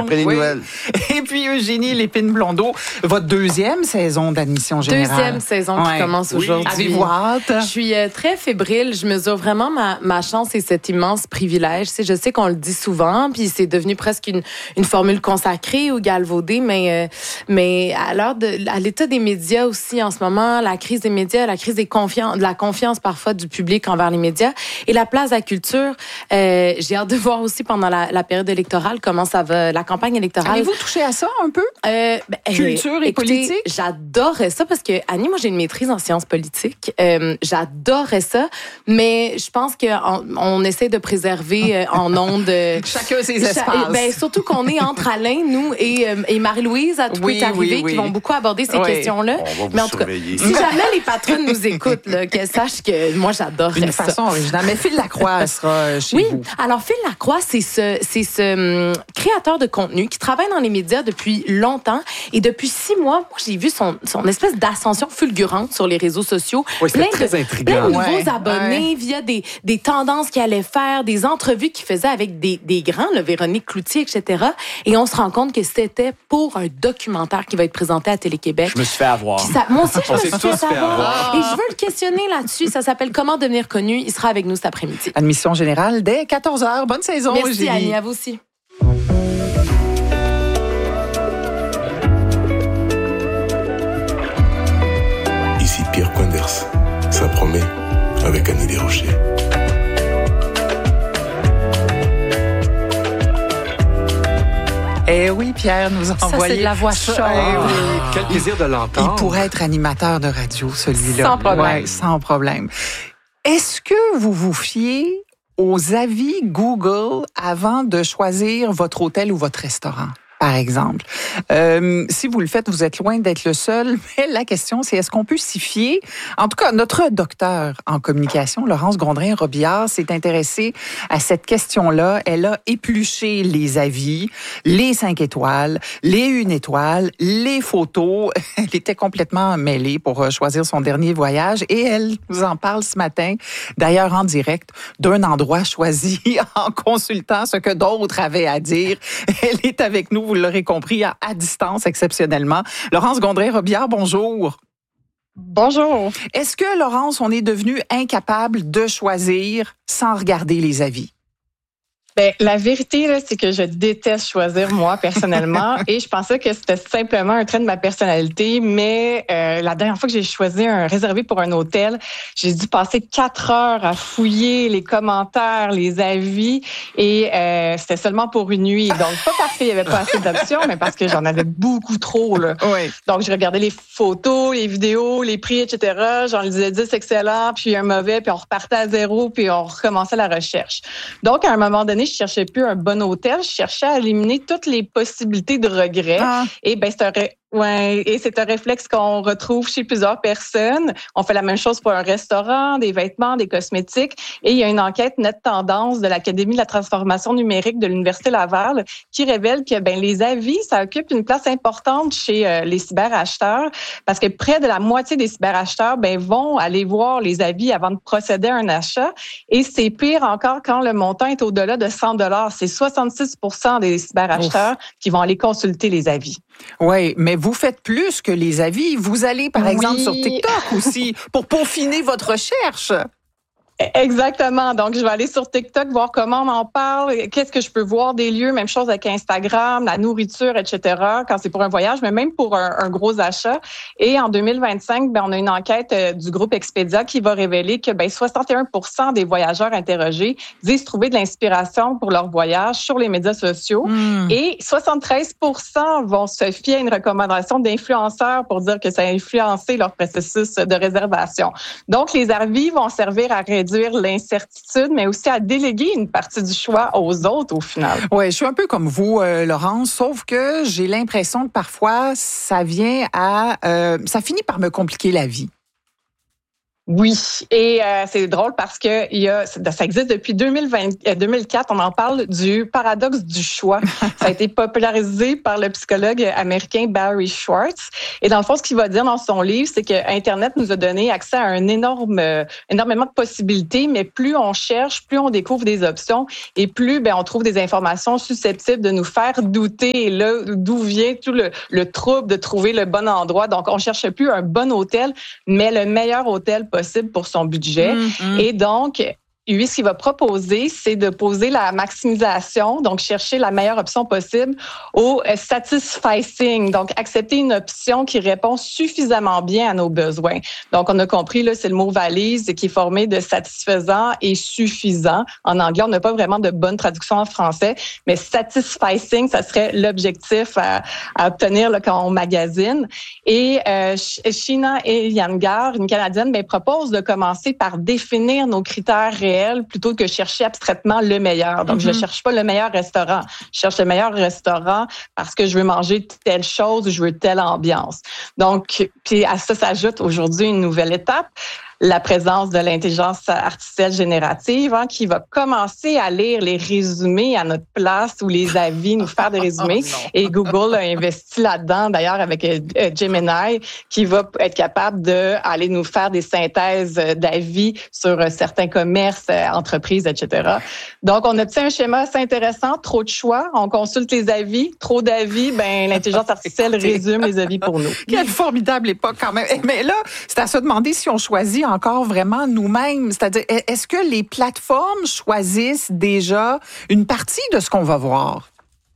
Après les nouvelles. Et puis Eugénie Lépine-Blondeau, votre deuxième saison d'Admission Générale. Deuxième saison qui commence aujourd'hui. Avez-vous hâte? Je suis très fébrile. Je mesure vraiment ma chance et cet immense privilège. Tu sais, je sais qu'on le dit souvent, puis c'est devenu presque une formule consacrée ou galvaudée, mais à l'état des médias aussi en ce moment, la crise des médias, la crise de la confiance parfois du public envers les médias et la place de la culture. J'ai hâte de voir aussi pendant la période électorale comment ça va, la campagne électorale. Avez-vous touché à ça un peu? Culture et politique? J'adorerais ça parce que, Annie, moi, j'ai une maîtrise en sciences politiques. J'adorerais ça, mais je pense qu'on essaie de préserver en ondes... Chacun ses espaces. Surtout qu'on est entre Alain, nous, et Marie-Louise, à tout est arrivé, qui vont beaucoup aborder ces questions-là. Mais en tout cas, si jamais les patronnes nous écoutent, qu'elles sachent que moi, j'adorerais ça. Une façon originale. Mais Phil Lacroix sera chez vous. Oui, alors Phil Lacroix, c'est ce créateur de contenu qui travaille dans les médias depuis longtemps. Et depuis 6 mois, moi, j'ai vu son espèce d'ascension fulgurante sur les réseaux sociaux. Oui, c'était très intriguant. Plein de nouveaux abonnés via des tendances qu'il allait faire, des entrevues qu'il faisait avec des grands, Véronique Cloutier, etc. Et on se rend compte que c'était pour un documentaire qui va être présenté à Télé-Québec. Je me suis fait avoir. Moi aussi, je me suis tous fait fait avoir. Et je veux le questionner là-dessus. Ça s'appelle Comment devenir connu. Il sera avec nous cet après-midi. Admission Générale dès 14h. Bonne saison, Merci, Eugénie. Annie. À vous aussi. Ici Pierre Quenders. Ça promet avec Annie Desrochers. Eh oui, Pierre nous a envoyé... Ça, c'est de la voix chaude. Quel plaisir de l'entendre. Il pourrait être animateur de radio, celui-là. Sans problème. Ouais, sans problème. Est-ce que vous vous fiez aux avis Google avant de choisir votre hôtel ou votre restaurant, par exemple? Si vous le faites, vous êtes loin d'être le seul, mais la question, c'est est-ce qu'on peut s'y fier? En tout cas, notre docteur en communication, Laurence Gondrin-Robillard, s'est intéressée à cette question-là. Elle a épluché les avis, les 5 étoiles, les 1 étoile, les photos. Elle était complètement mêlée pour choisir son dernier voyage et elle nous en parle ce matin, d'ailleurs en direct, d'un endroit choisi en consultant ce que d'autres avaient à dire. Elle est avec nous, vous l'aurez compris, à distance exceptionnellement. Laurence Gondrin-Robillard, bonjour. Bonjour. Est-ce que, Laurence, on est devenu incapable de choisir sans regarder les avis? Ben, la vérité, là, c'est que je déteste choisir moi, personnellement. Et je pensais que c'était simplement un trait de ma personnalité. Mais la dernière fois que j'ai choisi un réservé pour un hôtel, j'ai dû passer 4 heures à fouiller les commentaires, les avis. Et c'était seulement pour une nuit. Donc, pas parce qu'il n'y avait pas assez d'options, mais parce que j'en avais beaucoup trop. Là. Oui. Donc, je regardais les photos, les vidéos, les prix, etc. J'en lisais 10 excellents, puis un mauvais, puis on repartait à 0, puis on recommençait la recherche. Donc, à un moment donné, je cherchais plus un bon hôtel, je cherchais à éliminer toutes les possibilités de regret. Et ben c'est un réflexe qu'on retrouve chez plusieurs personnes. On fait la même chose pour un restaurant, des vêtements, des cosmétiques. Et il y a une enquête Net Tendance de l'Académie de la transformation numérique de l'Université Laval qui révèle que les avis, ça occupe une place importante chez les cyberacheteurs parce que près de la moitié des cyberacheteurs vont aller voir les avis avant de procéder à un achat. Et c'est pire encore quand le montant est au-delà de 100 $. C'est 66% des cyberacheteurs qui vont aller consulter les avis. Oui, mais vous faites plus que les avis. Vous allez, par exemple, sur TikTok aussi pour peaufiner votre recherche. Exactement. Donc, je vais aller sur TikTok, voir comment on en parle, qu'est-ce que je peux voir des lieux, même chose avec Instagram, la nourriture, etc., quand c'est pour un voyage, mais même pour un gros achat. Et en 2025, on a une enquête du groupe Expedia qui va révéler que 61% des voyageurs interrogés disent trouver de l'inspiration pour leur voyage sur les médias sociaux. Et 73% vont se fier à une recommandation d'influenceurs pour dire que ça a influencé leur processus de réservation. Donc, les avis vont servir à réduire l'incertitude, mais aussi à déléguer une partie du choix aux autres au final. Oui, je suis un peu comme vous, Laurence, sauf que j'ai l'impression que parfois, ça finit par me compliquer la vie. Oui, et c'est drôle parce que ça existe depuis 2004. On en parle du paradoxe du choix. Ça a été popularisé par le psychologue américain Barry Schwartz. Et dans le fond, ce qu'il va dire dans son livre, c'est que Internet nous a donné accès à énormément de possibilités, mais plus on cherche, plus on découvre des options et plus on trouve des informations susceptibles de nous faire douter. Et là, d'où vient tout le trouble de trouver le bon endroit. Donc, on cherche plus un bon hôtel, mais le meilleur hôtel possible pour son budget. Et donc, lui, ce qu'il va proposer, c'est de poser la maximisation, donc chercher la meilleure option possible au satisficing, donc accepter une option qui répond suffisamment bien à nos besoins. Donc, on a compris, là, c'est le mot valise qui est formé de satisfaisant et suffisant. En anglais, on n'a pas vraiment de bonne traduction en français, mais satisficing, ça serait l'objectif à obtenir là, quand on magasine. Et Sheena Iyengar, une Canadienne, propose de commencer par définir nos critères réels plutôt que chercher abstraitement le meilleur. Donc, je ne cherche pas le meilleur restaurant. Je cherche le meilleur restaurant parce que je veux manger telle chose ou je veux telle ambiance. Donc, puis à ça s'ajoute aujourd'hui une nouvelle étape, la présence de l'intelligence artificielle générative qui va commencer à lire les résumés à notre place ou les avis, nous faire des résumés. Et Google a investi là-dedans, d'ailleurs, avec Gemini, qui va être capable d'aller nous faire des synthèses d'avis sur certains commerces, entreprises, etc. Donc, on obtient un schéma assez intéressant. Trop de choix, on consulte les avis. Trop d'avis, l'intelligence artificielle résume les avis pour nous. Quelle formidable époque quand même. Mais là, c'est à se demander si on choisit encore vraiment nous-mêmes. C'est-à-dire, est-ce que les plateformes choisissent déjà une partie de ce qu'on va voir?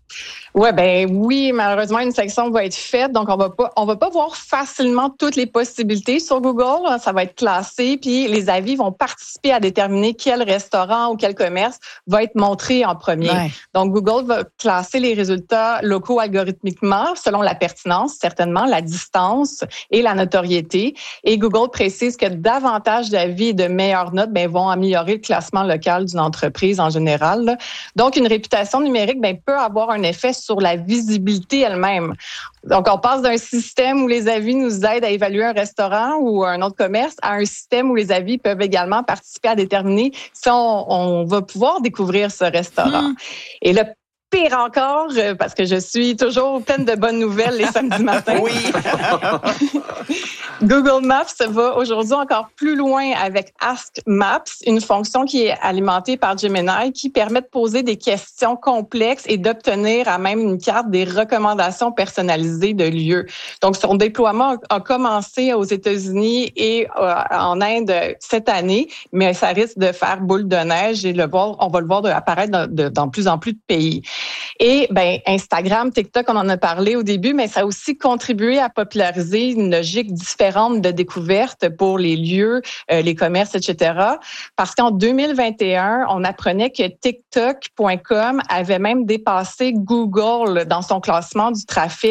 Ouais, oui, malheureusement, une section va être faite, donc on va pas voir facilement toutes les possibilités sur Google. Ça va être classé, puis les avis vont participer à déterminer quel restaurant ou quel commerce va être montré en premier. Ouais. Donc, Google va classer les résultats locaux algorithmiquement selon la pertinence, certainement, la distance et la notoriété. Et Google précise que davantage d'avis et de meilleures notes vont améliorer le classement local d'une entreprise en général, là. Donc, une réputation numérique peut avoir un effet sur la visibilité elle-même. Donc, on passe d'un système où les avis nous aident à évaluer un restaurant ou un autre commerce à un système où les avis peuvent également participer à déterminer si on va pouvoir découvrir ce restaurant. Et le pire encore, parce que je suis toujours pleine de bonnes nouvelles les samedis matins. Oui. Google Maps va aujourd'hui encore plus loin avec Ask Maps, une fonction qui est alimentée par Gemini qui permet de poser des questions complexes et d'obtenir à même une carte des recommandations personnalisées de lieux. Donc, son déploiement a commencé aux États-Unis et en Inde cette année, mais ça risque de faire boule de neige et on va le voir apparaître dans plus en plus de pays. Et Instagram, TikTok, on en a parlé au début, mais ça a aussi contribué à populariser une logique différente de découverte pour les lieux, les commerces, etc. Parce qu'en 2021, on apprenait que TikTok.com avait même dépassé Google dans son classement du trafic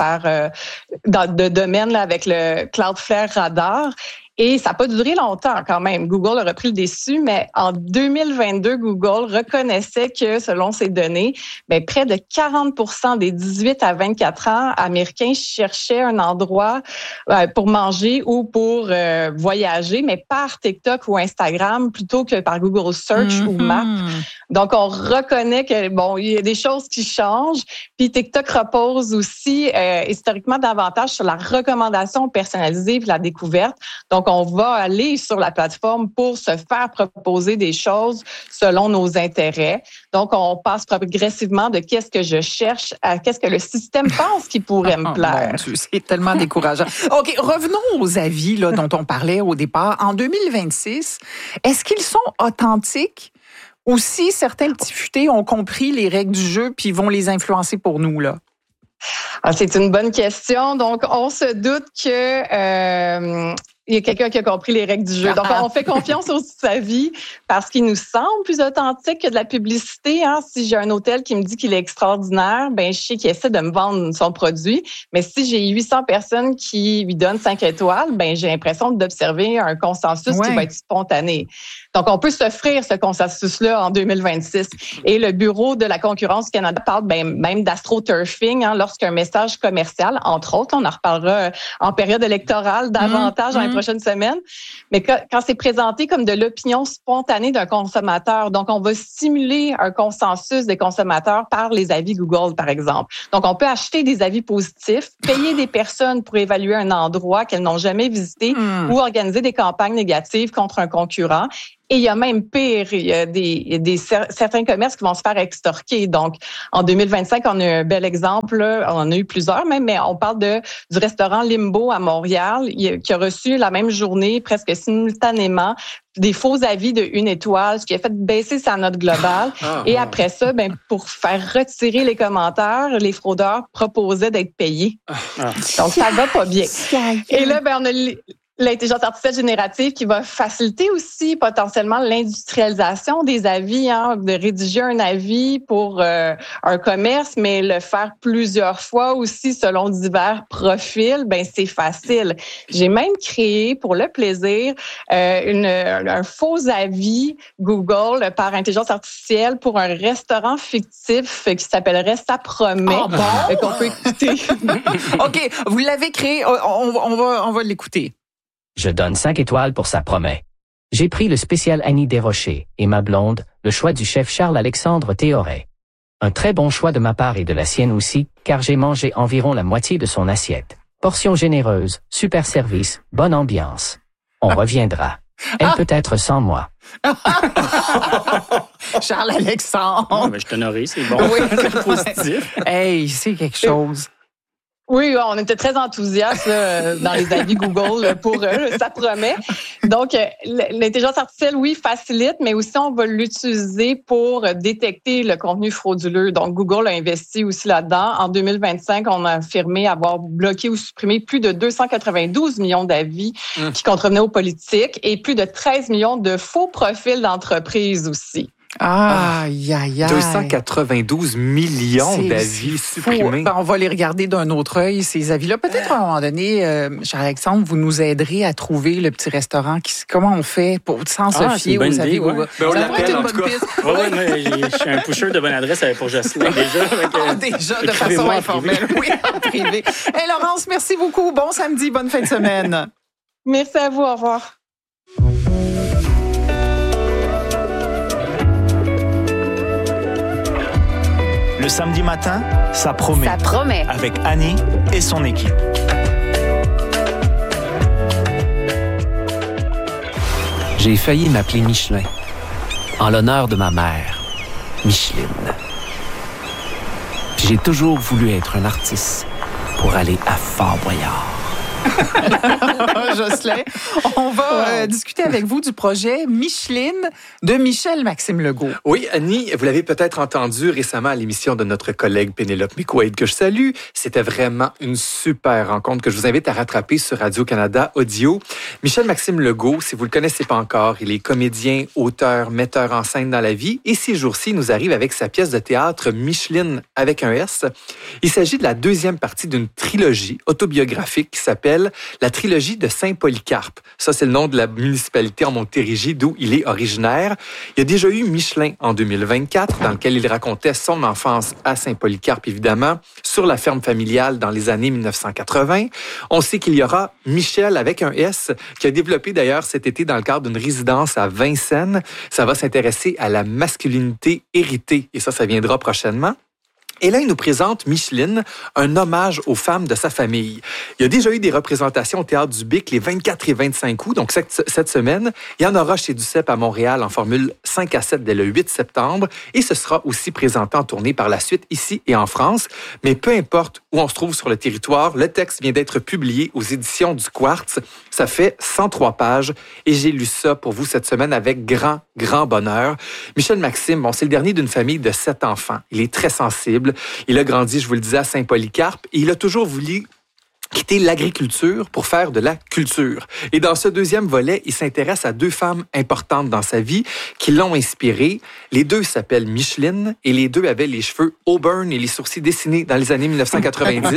de domaine avec le Cloudflare Radar. Et ça n'a pas duré longtemps quand même. Google a repris le dessus, mais en 2022, Google reconnaissait que, selon ces données, près de 40% des 18 à 24 ans américains cherchaient un endroit pour manger ou pour voyager, mais par TikTok ou Instagram plutôt que par Google Search ou Maps. Donc, on reconnaît que il y a des choses qui changent. Puis TikTok repose aussi historiquement davantage sur la recommandation personnalisée et la découverte. Donc, on va aller sur la plateforme pour se faire proposer des choses selon nos intérêts. Donc, on passe progressivement de qu'est-ce que je cherche à qu'est-ce que le système pense qui pourrait me plaire. Mon Dieu, c'est tellement décourageant. OK, revenons aux avis dont on parlait au départ. En 2026, est-ce qu'ils sont authentiques ou si certains petits futés ont compris les règles du jeu puis vont les influencer pour nous, là? C'est une bonne question. Donc, on se doute que il y a quelqu'un qui a compris les règles du jeu. Donc, on fait confiance aux avis parce qu'il nous semble plus authentique que de la publicité. Si j'ai un hôtel qui me dit qu'il est extraordinaire, je sais qu'il essaie de me vendre son produit. Mais si j'ai 800 personnes qui lui donnent 5 étoiles, j'ai l'impression d'observer un consensus qui va être spontané. Donc, on peut s'offrir ce consensus-là en 2026. Et le Bureau de la concurrence du Canada parle même d'astroturfing, lorsqu'un message commercial, entre autres, on en reparlera en période électorale davantage dans les prochaines semaines, mais quand c'est présenté comme de l'opinion spontanée d'un consommateur, donc on va stimuler un consensus des consommateurs par les avis Google, par exemple. Donc, on peut acheter des avis positifs, payer des personnes pour évaluer un endroit qu'elles n'ont jamais visité ou organiser des campagnes négatives contre un concurrent. Et il y a même pire, il y a certains commerces qui vont se faire extorquer. Donc, en 2025, on a un bel exemple, là, on en a eu plusieurs même, mais on parle du restaurant Limbo à Montréal, qui a reçu la même journée, presque simultanément, des faux avis de 1 étoile, ce qui a fait baisser sa note globale. Et après ça, pour faire retirer les commentaires, les fraudeurs proposaient d'être payés. Donc, ça va pas bien. Et là, on a l'intelligence artificielle générative qui va faciliter aussi potentiellement l'industrialisation des avis, de rédiger un avis pour un commerce, mais le faire plusieurs fois aussi selon divers profils, c'est facile. J'ai même créé pour le plaisir un faux avis Google par intelligence artificielle pour un restaurant fictif qui s'appellerait Ça promet. Qu'on peut écouter. OK, vous l'avez créé, on va l'écouter. Je donne 5 étoiles pour Ça promet. J'ai pris le spécial Annie Desrochers et ma blonde, le choix du chef Charles-Alexandre Théoret. Un très bon choix de ma part et de la sienne aussi, car j'ai mangé environ la moitié de son assiette. Portion généreuse, super service, bonne ambiance. On reviendra. Elle peut être sans moi. Charles-Alexandre. Je t'honorais, c'est bon. Oui. C'est positif. Hey, c'est quelque chose. Oui, on était très enthousiastes dans les avis Google pour Ça promet. Donc, l'intelligence artificielle, oui, facilite, mais aussi on va l'utiliser pour détecter le contenu frauduleux. Donc, Google a investi aussi là-dedans. En 2025, on a affirmé avoir bloqué ou supprimé plus de 292 millions d'avis qui contrevenaient aux politiques et plus de 13 millions de faux profils d'entreprises aussi. Aïe, aïe, aïe. 292 millions d'avis supprimés. On va les regarder d'un autre œil, ces avis-là. Peut-être à un moment donné, Charles-Alexandre, vous nous aiderez à trouver le petit restaurant. Comment on fait sans se fier aux avis Google? On l'appelle, en tout cas. Je suis un pusher de bonne adresse pour Jocelyn, déjà. Déjà, de façon informelle. Oui, en privé. Hey, Laurence, merci beaucoup. Bon samedi, bonne fin de semaine. Merci à vous. Au revoir. Le samedi matin, ça promet. Ça promet. Avec Annie et son équipe. J'ai failli m'appeler Michelin, en l'honneur de ma mère, Micheline. Puis j'ai toujours voulu être un artiste pour aller à Fort Boyard. Jocelyn, on va discuter avec vous du projet Micheline de Michel-Maxime Legault. Oui, Annie, vous l'avez peut-être entendu récemment à l'émission de notre collègue Pénélope McQuaid, que je salue. C'était vraiment une super rencontre que je vous invite à rattraper sur Radio-Canada Audio. Michel-Maxime Legault, si vous le connaissez pas encore, il est comédien, auteur, metteur en scène dans la vie. Et ces jours-ci, il nous arrive avec sa pièce de théâtre Micheline avec un S. Il s'agit de la deuxième partie d'une trilogie autobiographique qui s'appelle la trilogie de Saint-Polycarpe. Ça, c'est le nom de la municipalité en Montérégie, d'où il est originaire. Il y a déjà eu Michelin en 2024, dans lequel il racontait son enfance à Saint-Polycarpe, évidemment, sur la ferme familiale dans les années 1980. On sait qu'il y aura Michel avec un S, qui a développé d'ailleurs cet été dans le cadre d'une résidence à Vincennes. Ça va s'intéresser à la masculinité héritée, et ça viendra prochainement. Et là, il nous présente Micheline, un hommage aux femmes de sa famille. Il y a déjà eu des représentations au Théâtre du Bic les 24 et 25 août, donc cette semaine. Il y en aura chez Duceppe à Montréal en formule 5 à 7 dès le 8 septembre. Et ce sera aussi présenté en tournée par la suite ici et en France. Mais peu importe où on se trouve sur le territoire, le texte vient d'être publié aux éditions du Quartz. Ça fait 103 pages et j'ai lu ça pour vous cette semaine avec grand bonheur. Michel-Maxime, c'est le dernier d'une famille de 7 enfants. Il est très sensible. Il a grandi, je vous le disais, à Saint-Polycarpe et il a toujours voulu quitter l'agriculture pour faire de la culture. Et dans ce deuxième volet, il s'intéresse à deux femmes importantes dans sa vie qui l'ont inspiré. Les deux s'appellent Micheline et les deux avaient les cheveux auburn et les sourcils dessinés dans les années 1990.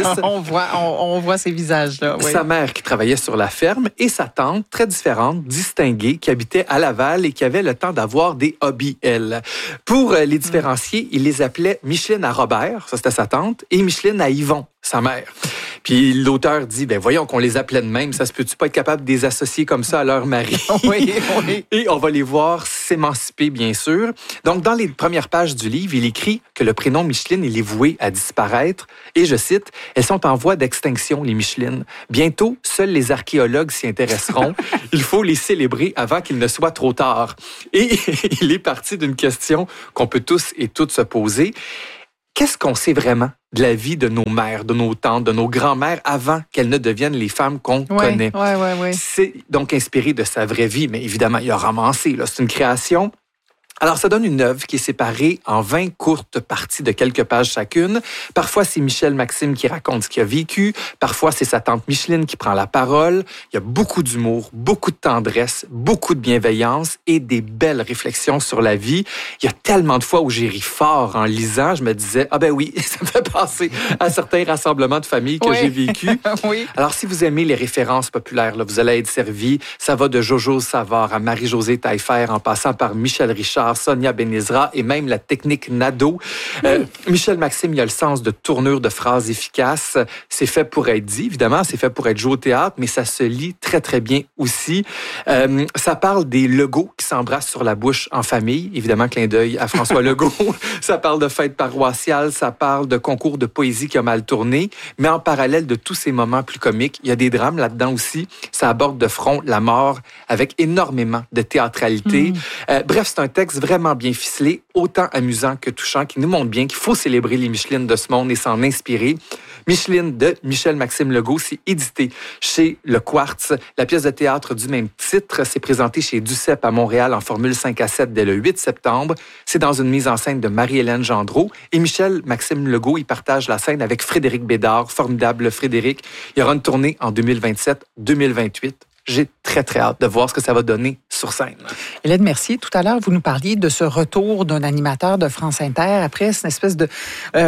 on voit ces visages-là. Oui. Sa mère qui travaillait sur la ferme et sa tante, très différente, distinguée, qui habitait à Laval et qui avait le temps d'avoir des hobbies, elle. Pour les différencier, il les appelait Micheline à Robert, ça c'était sa tante, et Micheline à Yvon, sa mère. Puis l'auteur dit, voyons qu'on les appelait de même, ça se peut-tu pas être capable de les associer comme ça à leur mari? Oui. Et on va les voir s'émanciper, bien sûr. Donc, dans les premières pages du livre, il écrit que le prénom Micheline, il est voué à disparaître. Et je cite, « Elles sont en voie d'extinction, les Michelines. Bientôt, seuls les archéologues s'y intéresseront. Il faut les célébrer avant qu'il ne soit trop tard. » Et il est parti d'une question qu'on peut tous et toutes se poser. Qu'est-ce qu'on sait vraiment de la vie de nos mères, de nos tantes, de nos grands-mères avant qu'elles ne deviennent les femmes qu'on connaît? Oui. C'est donc inspiré de sa vraie vie, mais évidemment, il a romancé. Là. C'est une création. Alors, ça donne une œuvre qui est séparée en 20 courtes parties de quelques pages chacune. Parfois, c'est Michel Maxime qui raconte ce qu'il a vécu. Parfois, c'est sa tante Micheline qui prend la parole. Il y a beaucoup d'humour, beaucoup de tendresse, beaucoup de bienveillance et des belles réflexions sur la vie. Il y a tellement de fois où j'ai ri fort en lisant. Je me disais, oui, ça me fait penser à certains rassemblements de famille que j'ai vécu. Oui. Alors, si vous aimez les références populaires, là, vous allez être servi. Ça va de Jojo Savard à Marie-Josée Taillefer en passant par Michel Richard, Sonia Benezra et même la technique Nadeau. Michel Maxime, il a le sens de tournure de phrases efficaces. C'est fait pour être dit, évidemment, c'est fait pour être joué au théâtre, mais ça se lit très, très bien aussi. Ça parle des Legault qui s'embrassent sur la bouche en famille. Évidemment, clin d'œil à François Legault. Ça parle de fêtes paroissiales, ça parle de concours de poésie qui a mal tourné. Mais en parallèle de tous ces moments plus comiques, il y a des drames là-dedans aussi. Ça aborde de front la mort avec énormément de théâtralité. Bref, c'est un texte vraiment bien ficelé, autant amusant que touchant, qui nous montre bien qu'il faut célébrer les Michelines de ce monde et s'en inspirer. Micheline de Michel Maxime Legault, c'est édité chez Le Quartz. La pièce de théâtre du même titre s'est présentée chez Duceppe à Montréal en formule 5-7 dès le 8 septembre. C'est dans une mise en scène de Marie-Hélène Gendreau. Et Michel Maxime Legault, il partage la scène avec Frédéric Bédard. Formidable Frédéric. Il y aura une tournée en 2027-2028. J'ai très, très hâte de voir ce que ça va donner sur scène. Hélène Mercier, tout à l'heure, vous nous parliez de ce retour d'un animateur de France Inter. Après, c'est une espèce de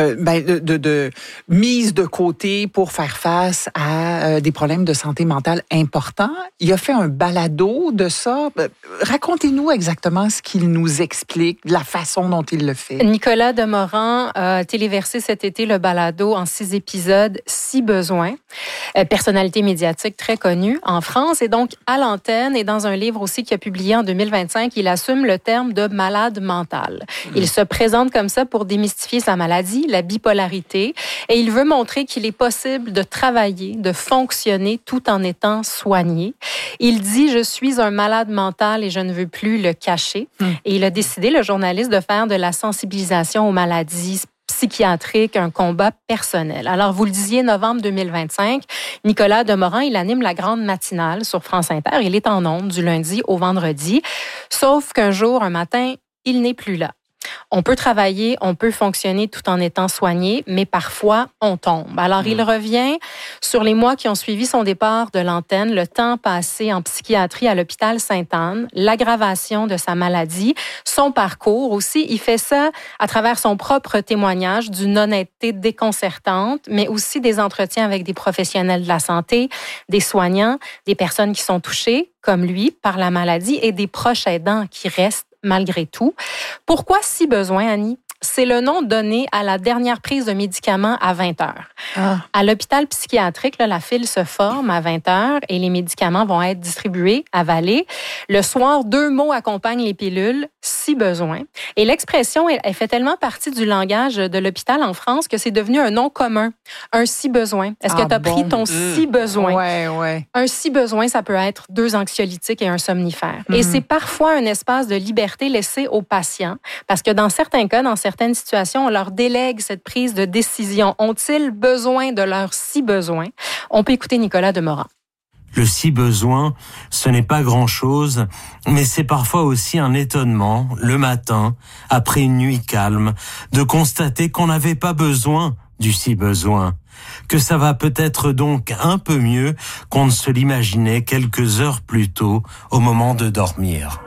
mise de côté pour faire face à des problèmes de santé mentale importants. Il a fait un balado de ça. Racontez-nous exactement ce qu'il nous explique, la façon dont il le fait. Nicolas Demorand a téléversé cet été le balado en 6 épisodes, si besoin. Personnalité médiatique très connue en France. Et donc, à l'antenne et dans un livre aussi qu'il a publié en 2025, il assume le terme de malade mental. Il se présente comme ça pour démystifier sa maladie, la bipolarité, et il veut montrer qu'il est possible de travailler, de fonctionner tout en étant soigné. Il dit « Je suis un malade mental et je ne veux plus le cacher ». Et il a décidé, le journaliste, de faire de la sensibilisation aux maladies psychiatrique, un combat personnel. Alors, vous le disiez, novembre 2025, Nicolas Demorand, il anime la grande matinale sur France Inter. Il est en ondes du lundi au vendredi. Sauf qu'un jour, un matin, il n'est plus là. On peut travailler, on peut fonctionner tout en étant soigné, mais parfois, on tombe. Alors, il revient sur les mois qui ont suivi son départ de l'antenne, le temps passé en psychiatrie à l'hôpital Sainte-Anne, l'aggravation de sa maladie, son parcours aussi. Il fait ça à travers son propre témoignage d'une honnêteté déconcertante, mais aussi des entretiens avec des professionnels de la santé, des soignants, des personnes qui sont touchées, comme lui, par la maladie et des proches aidants qui restent malgré tout. Pourquoi si besoin, Annie? C'est le nom donné à la dernière prise de médicaments à 20 heures. À l'hôpital psychiatrique, là, la file se forme à 20 heures et les médicaments vont être distribués, avalés. Le soir, 2 mots accompagnent les pilules, si besoin. Et l'expression, elle fait tellement partie du langage de l'hôpital en France que c'est devenu un nom commun. Un si besoin. Est-ce que tu as pris ton si besoin? Ouais. Un si besoin, ça peut être 2 anxiolytiques et un somnifère. Et c'est parfois un espace de liberté laissé aux patients parce que dans certains cas, dans certaines situations, on leur délègue cette prise de décision. Ont-ils besoin de leur si besoin? On peut écouter Nicolas Demorand. Le si besoin, ce n'est pas grand-chose, mais c'est parfois aussi un étonnement, le matin, après une nuit calme, de constater qu'on n'avait pas besoin du si besoin, que ça va peut-être donc un peu mieux qu'on ne se l'imaginait quelques heures plus tôt au moment de dormir.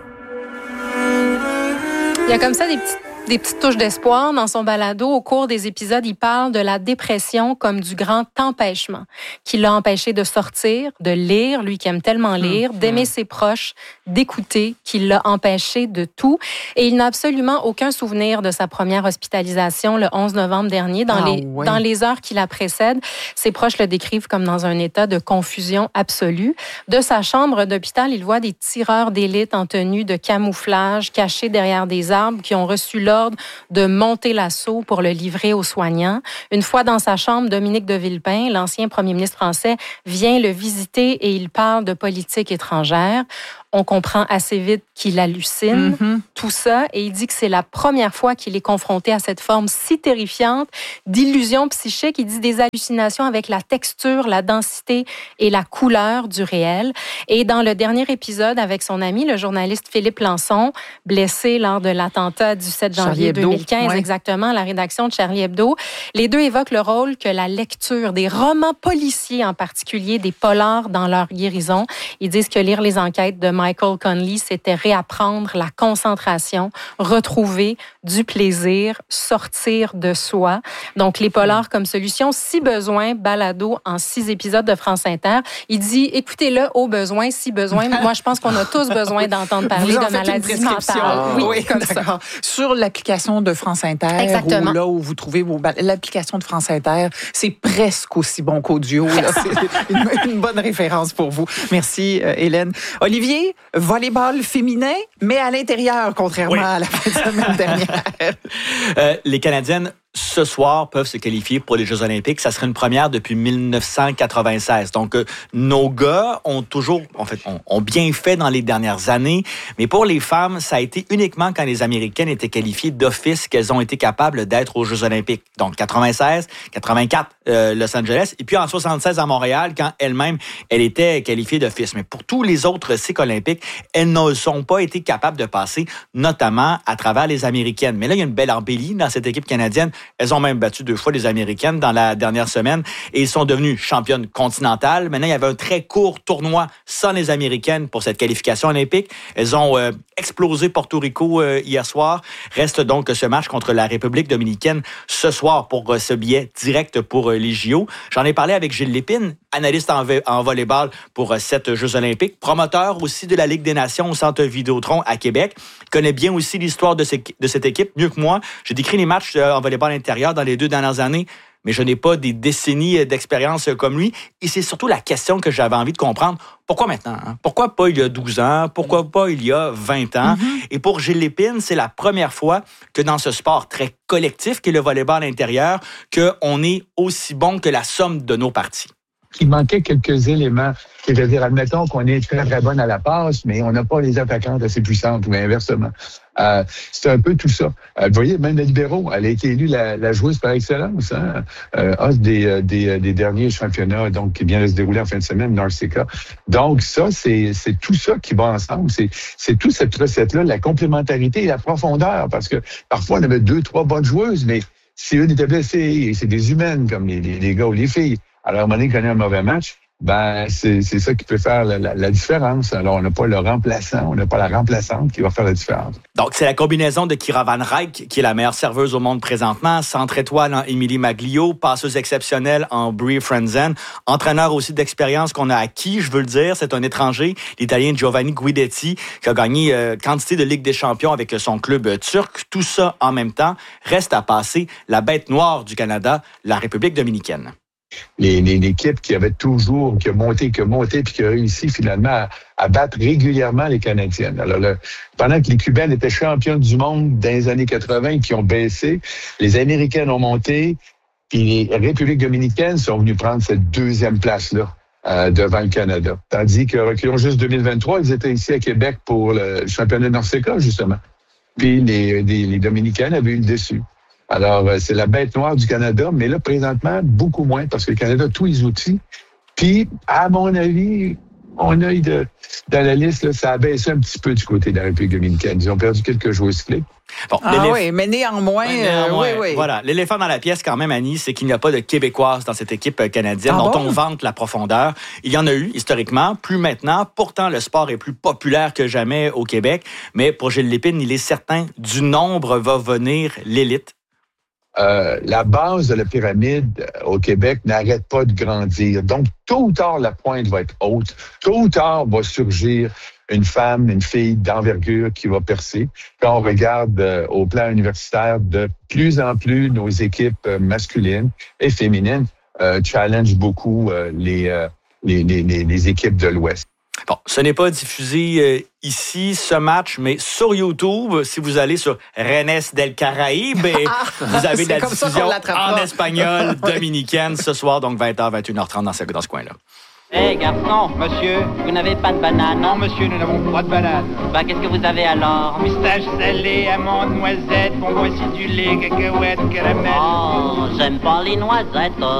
Il y a comme ça des petites touches d'espoir dans son balado. Au cours des épisodes, il parle de la dépression comme du grand empêchement qui l'a empêché de sortir, de lire, lui qui aime tellement lire, d'aimer ses proches, d'écouter, qui l'a empêché de tout. Et il n'a absolument aucun souvenir de sa première hospitalisation le 11 novembre dernier. Dans les heures qui la précèdent, ses proches le décrivent comme dans un état de confusion absolue. De sa chambre d'hôpital, il voit des tireurs d'élite en tenue de camouflage cachés derrière des arbres qui ont reçu l'ordre de monter l'assaut pour le livrer aux soignants. Une fois dans sa chambre, Dominique de Villepin, l'ancien premier ministre français, vient le visiter et il parle de politique étrangère. On comprend assez vite qu'il hallucine tout ça et il dit que c'est la première fois qu'il est confronté à cette forme si terrifiante d'illusion psychique. Il dit des hallucinations avec la texture, la densité et la couleur du réel. Et dans le dernier épisode avec son ami, le journaliste Philippe Lançon, blessé lors de l'attentat du 7 janvier 2015, exactement, à la rédaction de Charlie Hebdo, les deux évoquent le rôle que la lecture des romans policiers, en particulier des polars, dans leur guérison. Ils disent que lire les enquêtes de Michael Connelly, c'était réapprendre la concentration, retrouver du plaisir, sortir de soi. Donc, les polars comme solution, si besoin, balado en 6 épisodes de France Inter. Il dit, écoutez-le au besoin, si besoin. Moi, je pense qu'on a tous besoin d'entendre parler de maladies mentales. Oui, comme ça. Sur l'application de France Inter, exactement. Ou là où vous trouvez l'application de France Inter, c'est presque aussi bon qu'audio. C'est une bonne référence pour vous. Merci, Hélène. Olivier, volleyball féminin, mais à l'intérieur, contrairement à la fin de semaine dernière. Les Canadiennes, ce soir, peuvent se qualifier pour les Jeux olympiques. Ça serait une première depuis 1996. Donc, nos gars ont bien fait dans les dernières années. Mais pour les femmes, ça a été uniquement quand les Américaines étaient qualifiées d'office qu'elles ont été capables d'être aux Jeux olympiques. Donc, 96, 84, Los Angeles. Et puis, en 76 à Montréal, quand elle était qualifiée d'office. Mais pour tous les autres cycles olympiques, elles ne sont pas été capables de passer, notamment à travers les Américaines. Mais là, il y a une belle embellie dans cette équipe canadienne. Elles ont même battu 2 fois les Américaines dans la dernière semaine et ils sont devenus championnes continentales. Maintenant, il y avait un très court tournoi sans les Américaines pour cette qualification olympique. Elles ont explosé Porto Rico hier soir. Reste donc ce match contre la République dominicaine ce soir pour ce billet direct pour les JO. J'en ai parlé avec Gilles Lépine, analyste en volleyball pour 7 Jeux olympiques, promoteur aussi de la Ligue des Nations au Centre Vidéotron à Québec. Il connaît bien aussi l'histoire de cette équipe, mieux que moi. J'ai décrit les matchs en volleyball intérieur dans les 2 dernières années, mais je n'ai pas des décennies d'expérience comme lui. Et c'est surtout la question que j'avais envie de comprendre. Pourquoi maintenant? Pourquoi pas il y a 12 ans? Pourquoi pas il y a 20 ans? Et pour Gilles Lépine, c'est la première fois que dans ce sport très collectif qu'est le volleyball intérieur, qu'on est aussi bon que la somme de nos parties. Il manquait quelques éléments. C'est-à-dire, admettons qu'on est très, très bonne à la passe, mais on n'a pas les attaquantes assez puissantes, ou inversement. C'est un peu tout ça. Vous voyez, même la libéraux, elle a été élue la joueuse par excellence, os des derniers championnats, donc qui vient de se dérouler en fin de semaine, Narsika. Donc ça, c'est tout ça qui va ensemble. C'est toute cette recette-là, la complémentarité et la profondeur, parce que parfois on avait 2, 3 bonnes joueuses, mais si une était blessée, c'est des humaines comme les gars ou les filles. Alors, à un moment donné, qu'on a un mauvais match, c'est ça qui peut faire la différence. Alors, on n'a pas le remplaçant, on n'a pas la remplaçante qui va faire la différence. Donc, c'est la combinaison de Kira Van Rijk, qui est la meilleure serveuse au monde présentement, centre étoile en Émilie Maglio, passeuse exceptionnelle en Brie Frenzen, entraîneur aussi d'expérience qu'on a acquis, je veux le dire, c'est un étranger, l'Italien Giovanni Guidetti, qui a gagné quantité de Ligue des champions avec son club turc. Tout ça en même temps, reste à passer la bête noire du Canada, la République dominicaine. L'équipe qui a monté, puis qui a réussi finalement à battre régulièrement les Canadiennes. Alors, pendant que les Cubaines étaient championnes du monde dans les années 80, qui ont baissé, les Américaines ont monté, puis les Républiques dominicaines sont venues prendre cette 2e place-là devant le Canada. Tandis que, reculons juste 2023, ils étaient ici à Québec pour le championnat de Narsika, justement. Puis les Dominicaines avaient eu le dessus. Alors, c'est la bête noire du Canada, mais là, présentement, beaucoup moins, parce que le Canada a tous les outils. Puis, à mon avis, mon œil dans la liste, là, ça a baissé un petit peu du côté de la République dominicaine. Ils ont perdu quelques joueuses clés. Bon, oui, mais néanmoins, oui. Voilà. L'éléphant dans la pièce, quand même, Annie, c'est qu'il n'y a pas de Québécoises dans cette équipe canadienne dont on vante la profondeur. Il y en a eu, historiquement, plus maintenant. Pourtant, le sport est plus populaire que jamais au Québec. Mais pour Gilles Lépine, il est certain du nombre va venir l'élite. La base de la pyramide au Québec n'arrête pas de grandir. Donc, tôt ou tard, la pointe va être haute. Tôt ou tard, va surgir une femme, une fille d'envergure qui va percer. Quand on regarde au plan universitaire, de plus en plus, nos équipes masculines et féminines challenge beaucoup les équipes de l'Ouest. Bon, ce n'est pas diffusé ici, ce match, mais sur YouTube, si vous allez sur Renes del Caraïbe, vous avez de la diffusion en espagnol dominicaine ce soir, donc 20h, 21h30 dans ce coin-là. Hé, garçon, monsieur, vous n'avez pas de banane? Non, monsieur, nous n'avons pas de banane. Bah, qu'est-ce que vous avez alors? Pistache salée, amandes, noisettes, bonbons acidulés, cacahuètes, caramel. Oh, j'aime pas les noisettes.